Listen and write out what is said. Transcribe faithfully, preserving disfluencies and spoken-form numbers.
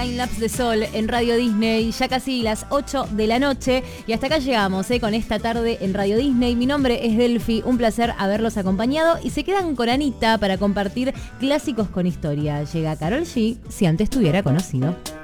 Timelapse de Sol en Radio Disney, ya casi las ocho de la noche y hasta acá llegamos eh, con esta tarde en Radio Disney. Mi nombre es Delphi, un placer haberlos acompañado y se quedan con Anita para compartir clásicos con historia. Llega Karol G, si antes tuviera conocido.